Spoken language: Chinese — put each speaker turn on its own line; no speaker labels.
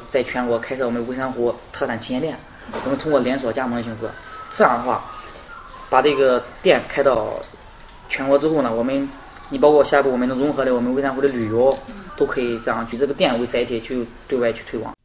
在全国开设我们微山湖特产旗舰店，我们通过连锁加盟的形式，这样的话，把这个店开到全国之后呢，你包括下一步我们能融合的我们微山湖的旅游，都可以这样举这个店为载体去对外去推广。